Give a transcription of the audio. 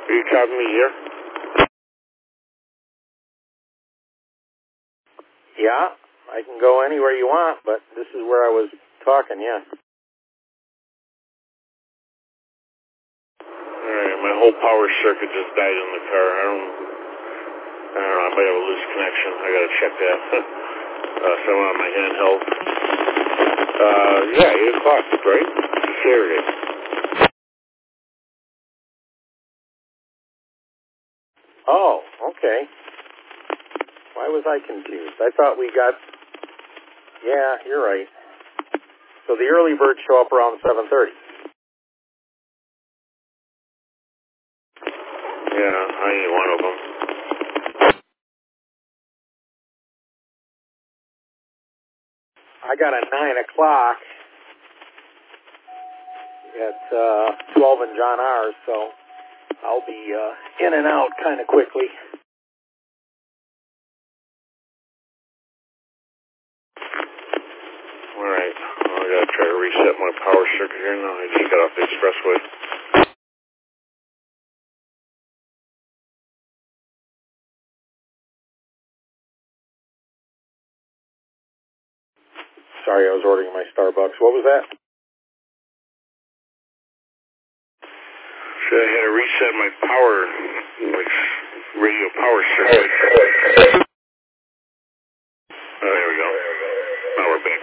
Are you talking to me here? Yeah, I can go anywhere you want, but this is where I was talking, yeah. Alright, my whole power circuit just died in the car. I don't know, I might have a loose connection. I gotta check that. So I'm on my handheld. Yeah, 8 o'clock, right? It's Saturday. Oh, okay. Why was I confused? I thought we got... Yeah, you're right. So the early birds show up around 7:30. Yeah, I ain't one of them. I got a 9 o'clock at 12 and John R., so I'll be in and out kind of quickly. All right. Well, I gotta try to reset my power circuit here now. I just got off the expressway. Sorry, I was ordering my Starbucks. What was that? So I had to reset my power, like radio power circuit. Oh, there we go. Now we're back